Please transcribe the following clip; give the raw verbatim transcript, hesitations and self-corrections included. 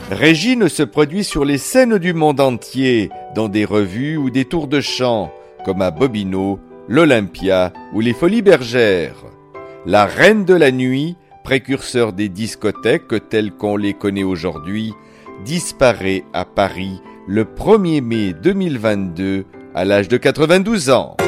Régine se produit sur les scènes du monde entier, dans des revues ou des tours de chant, comme à Bobino, l'Olympia ou les Folies Bergères. La reine de la nuit, précurseur des discothèques telles qu'on les connaît aujourd'hui, disparaît à Paris le premier mai deux mille vingt-deux à l'âge de quatre-vingt-douze ans.